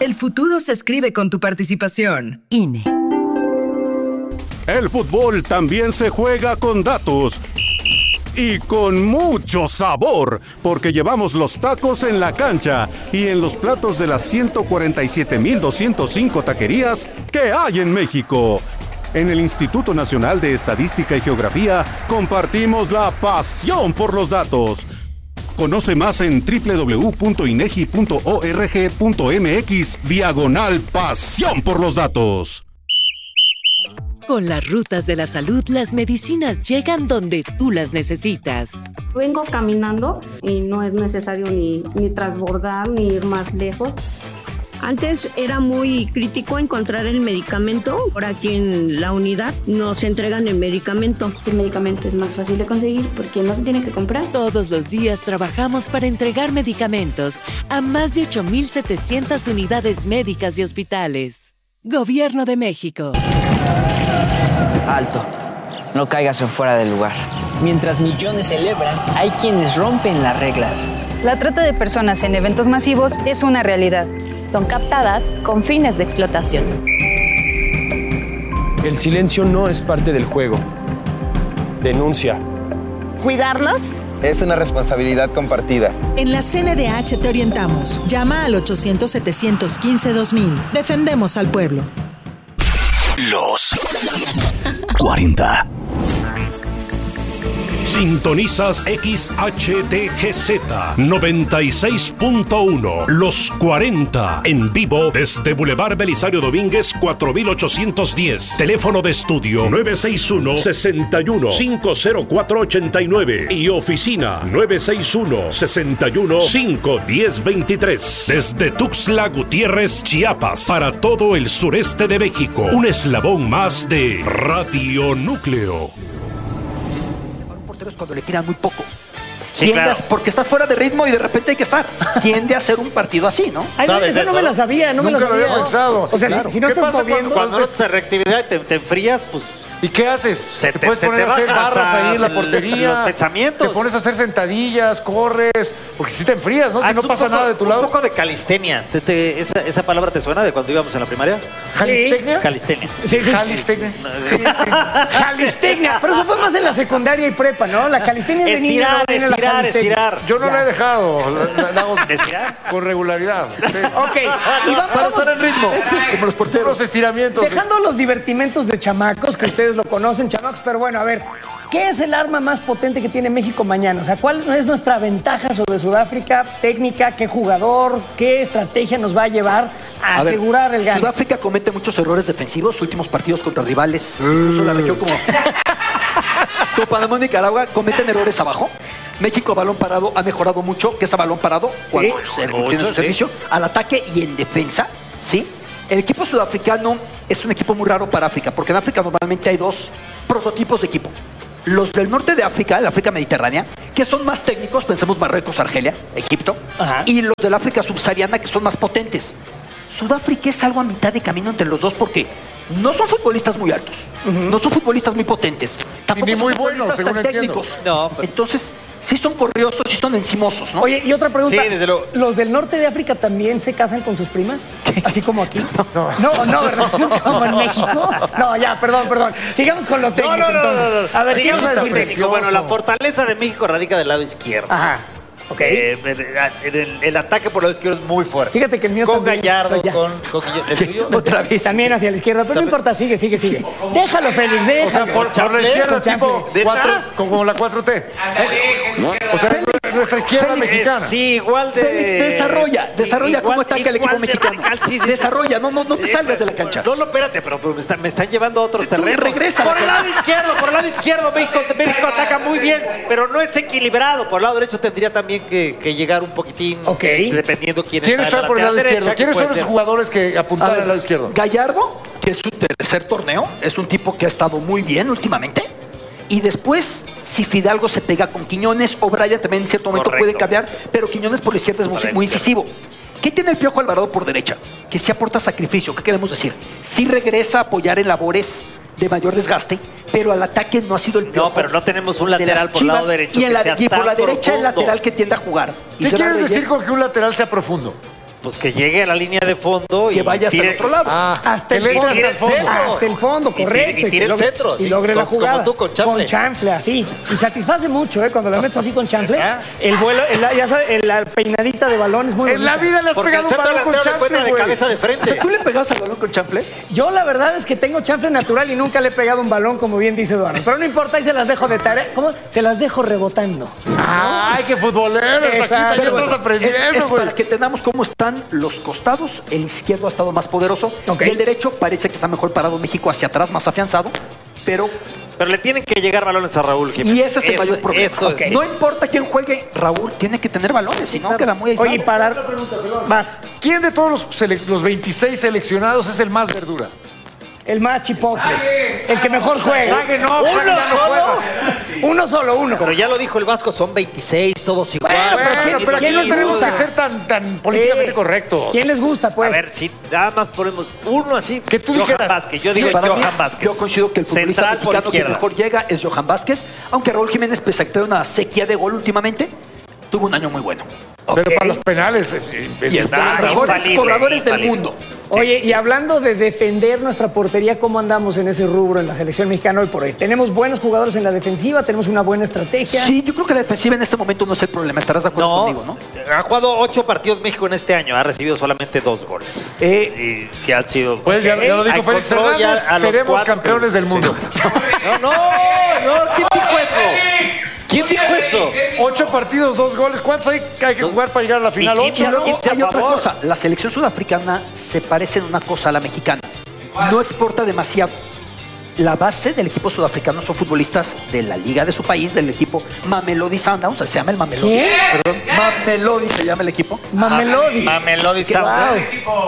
El futuro se escribe con tu participación. INE. El fútbol también se juega con datos. Y con mucho sabor, porque llevamos los tacos en la cancha y en los platos de las 147,205 taquerías que hay en México. En el Instituto Nacional de Estadística y Geografía compartimos la pasión por los datos. Conoce más en www.inegi.org.mx/pasión por los datos. Con las rutas de la salud, las medicinas llegan donde tú las necesitas. Vengo caminando y no es necesario ni transbordar ni ir más lejos. Antes era muy crítico encontrar el medicamento. Ahora aquí en la unidad nos entregan el medicamento. El medicamento es más fácil de conseguir porque no se tiene que comprar. Todos los días trabajamos para entregar medicamentos a más de 8,700 unidades médicas y hospitales. Gobierno de México. Alto, no caigas en fuera del lugar. Mientras millones celebran, hay quienes rompen las reglas. La trata de personas en eventos masivos es una realidad. Son captadas con fines de explotación. El silencio no es parte del juego. Denuncia. ¿Cuidarlos? Es una responsabilidad compartida. En la CNDH te orientamos. Llama al 800-715-2000. Defendemos al pueblo. Los 40. Sintonizas XHTGZ 96.1. Los 40. En vivo desde Boulevard Belisario Domínguez 4810. Teléfono de estudio 961-61-50489. Y oficina 961-61-51023. Desde Tuxtla Gutiérrez, Chiapas. Para todo el sureste de México. Un eslabón más de Radio Núcleo. Cuando le tiran muy poco. Sí, claro. Porque estás fuera de ritmo y de repente hay que estar. Tiende a ser un partido así, ¿no? Ay, ¿sabes eso? No me la sabía, no Nunca me la sabía. lo había pensado. O sea, claro. si no estás moviendo... Cuando no estás reactividad y te enfrías, pues... ¿Y qué haces? Te puedes poner a hacer barras ahí en la portería. Los pensamientos. Te pones a hacer sentadillas, corres. Porque si te enfrías, ¿no? Si no pasa nada de tu lado. Un poco de calistenia. ¿Esa palabra te suena de cuando íbamos en la primaria? ¿Calistenia? Calistenia. Sí. Calistenia. Calistenia. Pero eso fue más en la secundaria y prepa, ¿no? La calistenia es de niño. Estirar. Yo no la he dejado. La hago con regularidad. Sí. Ok. Y para estar en ritmo. Sí. Como los porteros. Los estiramientos. Dejando los divertimentos de chamacos, que ustedes lo conocen, chamacos, pero bueno, a ver, ¿qué es el arma más potente que tiene México mañana? O sea, ¿cuál es nuestra ventaja sobre Sudáfrica? ¿Técnica? ¿Qué jugador? ¿Qué estrategia nos va a llevar a asegurar el gane? Sudáfrica comete muchos errores defensivos, últimos partidos contra rivales, incluso la región como Panamá y Nicaragua cometen errores abajo. México, balón parado, ha mejorado mucho, que es a balón parado cuando se tiene su servicio, al ataque y en defensa, ¿sí? El equipo sudafricano es un equipo muy raro para África, porque en África normalmente hay dos prototipos de equipo. Los del norte de África, la África mediterránea, que son más técnicos, pensemos Marruecos, Argelia, Egipto, y los del África subsahariana, que son más potentes. Sudáfrica es algo a mitad de camino entre los dos, porque no son futbolistas muy altos, no son futbolistas muy potentes, tampoco ni muy son buenos, según tan técnicos. No, Entonces, sí son corriosos, sí son encimosos, ¿no? Oye, y otra pregunta. Sí, desde luego. ¿Los del norte de África también se casan con sus primas? ¿Así como aquí? No, ¿verdad? ¿Como en México? No, ya, perdón. Sigamos con lo técnico, entonces. A ver, ¿qué sigamos vas a con decir? técnico. Bueno, la fortaleza de México radica del lado izquierdo. Ajá. Ok. El ataque por el lado izquierdo es muy fuerte. Fíjate que el mío con también. Gallardo, Ya. con ¿el tuyo? Otra vez. También hacia la izquierda, pero no importa, sigue. Déjalo, Félix, déjalo. O sea, por la izquierda, tipo como la 4T. O sea, nuestra izquierda mexicana. Sí, igual de... Félix, desarrolla cómo ataca el equipo mexicano. Desarrolla, no te salgas de la cancha. No, espérate, pero me están llevando a otros terrenos. Regresa por el lado izquierdo, México ataca muy bien, pero no es equilibrado. Por el lado derecho tendría también que llegar un poquitín, dependiendo quién está por el lado izquierdo. ¿Quiénes son los jugadores que apuntan al lado izquierdo? Gallardo, que es su tercer torneo, es un tipo que ha estado muy bien últimamente. Y después, si Fidalgo se pega con Quiñones, o Brian también en cierto momento puede cambiar, pero Quiñones por la izquierda es muy incisivo. ¿Qué tiene el Piojo Alvarado por derecha? Que sí aporta sacrificio. ¿Qué queremos decir? Sí regresa a apoyar en labores de mayor desgaste, pero al ataque no ha sido el Piojo. No, pero no tenemos un lateral por el lado derecho. Y por la derecha el lateral que tiende a jugar. ¿Qué quieres decir con que un lateral sea profundo? Pues que llegue a la línea de fondo y que vaya hasta el otro lado. Hasta el fondo, correcto. Y tire el centro. Y logre la jugada. Como tú, con chanfle. Con chanfle, así. Y satisface mucho, cuando la metes así con chanfle. El vuelo, ya sabes, la peinadita de balón es muy bonita. En la vida le has pegado un balón con chanfle, de cabeza de frente. O sea, ¿tú le pegas al balón con chanfle? Yo la verdad es que tengo chanfle natural y nunca le he pegado un balón, como bien dice Eduardo. Pero no importa, ahí se las dejo de tarea. ¿Cómo? Se las dejo rebotando. ¡Ay, qué futbolero! Ya estás aprendiendo, es para que entendamos cómo están los costados. El izquierdo ha estado más poderoso. Y el derecho parece que está mejor parado México hacia atrás, más afianzado. Pero le tienen que llegar balones a Raúl Jiménez. Y ese es el mayor problema. No importa quién juegue, Raúl tiene que tener balones, si no queda muy aislado. Oye, más. ¿Quién de todos los 26 seleccionados es el más verdura? El más chipocles. El que mejor juega. Uno solo. Pero ya lo dijo el Vasco, son 26, todos igual. Pero aquí no tenemos que ser tan políticamente correctos. ¿Quién les gusta, pues? A ver, si nada más ponemos uno así. Que tú Johan dijeras. Vázquez. Yo digo Johan Vázquez. Yo coincido que el futbolista mexicano que mejor llega es Johan Vázquez. Aunque Raúl Jiménez, pese a que trae una sequía de gol últimamente, tuvo un año muy bueno. Pero para los penales y el de los mejores cobradores del mundo. Oye, y hablando de defender nuestra portería, ¿cómo andamos en ese rubro en la selección mexicana hoy por hoy? ¿Tenemos buenos jugadores en la defensiva? ¿Tenemos una buena estrategia? Sí, yo creo que la defensiva en este momento no es el problema. ¿Estarás de acuerdo conmigo, no? Ha jugado 8 partidos México en este año. Ha recibido solamente 2 goles. Y sí han sido... Pues ya lo dijo Félix Fernández, seremos campeones del mundo. No, ¿quién dijo eso? ¿Quién dijo eso? 8 partidos, 2 goles. ¿Cuántos hay que jugar para llegar a la final? 8. Y luego hay otra cosa. La selección sudafricana se parece en una cosa a la mexicana. No exporta demasiado. La base del equipo sudafricano son futbolistas de la liga de su país, del equipo Mamelodi Sundowns. Se llama el Mamelodi. ¿Qué? Perdón, Mamelodi se llama el equipo. Mamelodi Sundowns.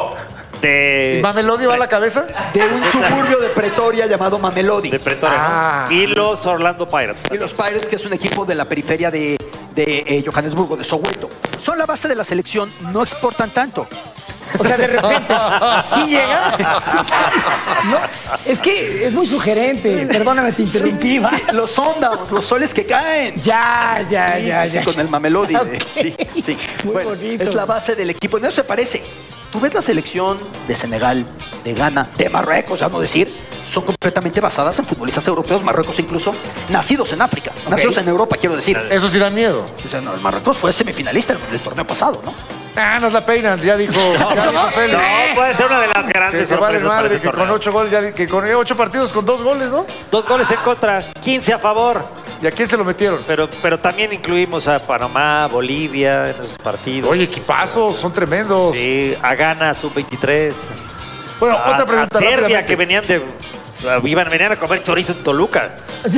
¿Y Mamelodi va a la cabeza? De un suburbio de Pretoria llamado Mamelodi. De Pretoria, ¿no? Y los Orlando Pirates. Y los Pirates, que es un equipo de la periferia de Johannesburgo, de Soweto. Son la base de la selección, no exportan tanto. O sea, de repente, sí llega. No, es que es muy sugerente. Perdóname, te interrumpí. Sí, los Sundowns, los soles que caen. Ya. Sí, con el Mamelodi. Okay. Sí. Muy bueno, bonito. es la base del equipo. No se parece. Tú ves la selección de Senegal, de Ghana, de Marruecos, ya no decir, son completamente basadas en futbolistas europeos, Marruecos incluso, nacidos en África, nacidos en Europa, quiero decir. Eso sí da miedo. O sea, no, el Marruecos fue semifinalista del torneo pasado, ¿no? Nos la peinan, ya dijo Félix. No, puede ser una de las grandes sorpresas para este que con torneo. 8 goles, que con 8 partidos con 2 goles, ¿no? 2 goles en contra, 15 a favor. ¿Y a quién se lo metieron? Pero también incluimos a Panamá, Bolivia en esos partidos. Oye, equipazos, son tremendos. Sí, a Ghana, sub-23. Bueno, otra pregunta. A Serbia, que venían a comer chorizo en Toluca.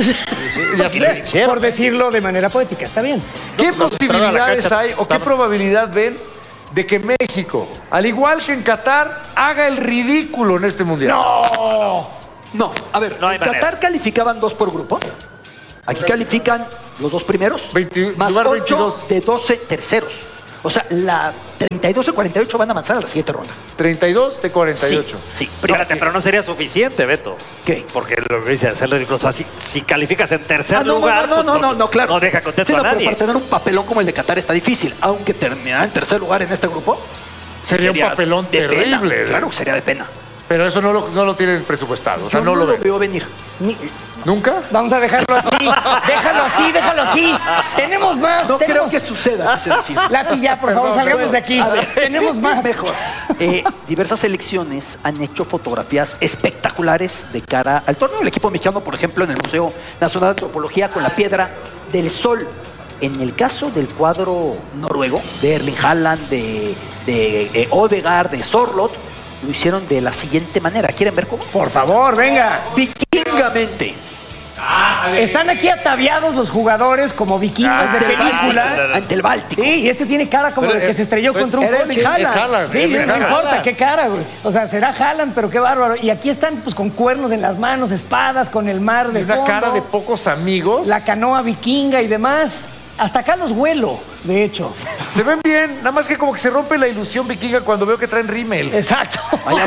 Por decirlo de manera poética, está bien. ¿Qué posibilidades hay o qué probabilidad ven de que México, al igual que en Qatar, haga el ridículo en este mundial? No, a ver, en Qatar calificaban 2 por grupo. Aquí califican los 2 primeros, más 8 22. De 12 terceros. O sea, la 32 de 48 van a avanzar a la siguiente ronda. 32 de 48. Sí. Espérate, pero no sería suficiente, Beto. ¿Qué? Porque lo que dice hacer ridículo. O sea, si calificas en tercer lugar, no, claro. No deja contento a nadie. Pero para tener un papelón como el de Qatar está difícil. Aunque terminar en tercer lugar en este grupo sería un papelón terrible. Pena. Claro, sería de pena. Pero eso no lo tienen presupuestado. O sea, no lo veo venir. ¿Nunca? Vamos a dejarlo así. Déjalo así. Tenemos más. No creo que suceda. Lápiz ya, por favor, salgamos de aquí. Tenemos más. Mejor. Diversas selecciones han hecho fotografías espectaculares de cara al torneo. El equipo mexicano, por ejemplo, en el Museo Nacional de Antropología con la Piedra del Sol. En el caso del cuadro noruego, de Erling Haaland, de Odegaard, de Sorloth, lo hicieron de la siguiente manera. ¿Quieren ver cómo? Por favor, venga. Vikingamente. Están aquí ataviados los jugadores como vikingos de película. Ante el Báltico. Sí, y este tiene cara como de que se estrelló contra un coche. Es Haaland. Sí, no importa qué cara, güey. O sea, será Haaland, pero qué bárbaro. Y aquí están pues con cuernos en las manos, espadas, con el mar de fondo. Una cara de pocos amigos. La canoa vikinga y demás. Hasta acá los huelo, de hecho. Se ven bien, nada más que como que se rompe la ilusión vikinga cuando veo que traen rímel. Exacto. Ahora,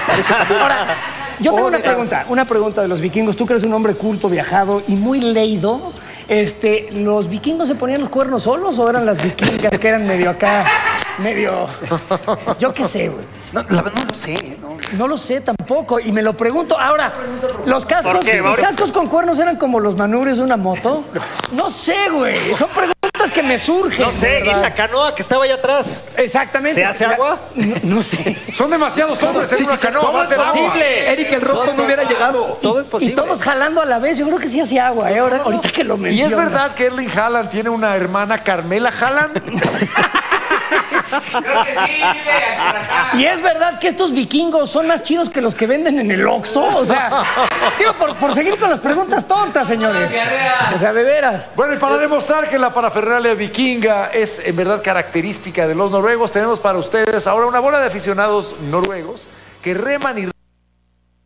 yo tengo una pregunta de los vikingos. Tú que eres un hombre culto, viajado y muy leído. ¿Los vikingos se ponían los cuernos solos o eran las vikingas que eran medio acá? medio... Yo qué sé, güey. No lo sé. No lo sé tampoco. Y me lo pregunto. Ahora, ¿los cascos con cuernos eran como los manubres de una moto? No sé, güey. Son preguntas que me surgen. No sé, ¿y la canoa que estaba allá atrás? Exactamente. ¿Se hace agua? No sé. Son demasiados hombres en una canoa. Todo es posible. Eric el Rojo no hubiera llegado. Todo es posible. Y todos jalando a la vez. Yo creo que sí hacía agua, ¿eh? Ahorita que lo ¿Y mencionas. es verdad que Erling Haaland tiene una hermana, Carmela Haaland? Creo que sí, ¿Y es verdad que estos vikingos son más chidos que los que venden en el Oxxo? O sea, digo, por seguir con las preguntas tontas, señores. O sea, de veras. Bueno, y para demostrar que la parafernalia vikinga es en verdad característica de los noruegos, tenemos para ustedes ahora una bola de aficionados noruegos que reman y